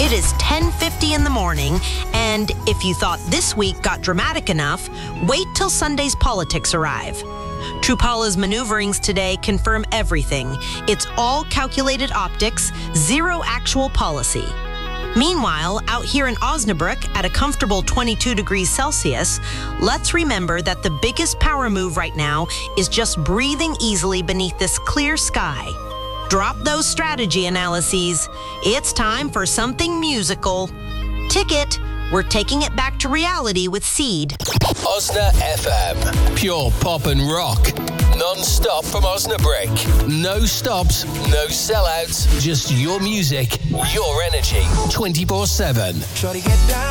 It is 10:50 in the morning, and if you thought this week got dramatic enough, wait till Sunday's politics arrive. True Paula's maneuverings today confirm everything. It's all calculated optics, zero actual policy. Meanwhile, out here in Osnabrück at a comfortable 22 degrees Celsius, let's remember that the biggest power move right now is just breathing easily beneath this clear sky. Drop those strategy analyses. It's time for something musical. Ticket, we're taking it back to reality with Seed. Osna FM. Pure pop and rock. Non-stop from Osnabrück. No stops, no sellouts. Just your music, your energy. 24/7.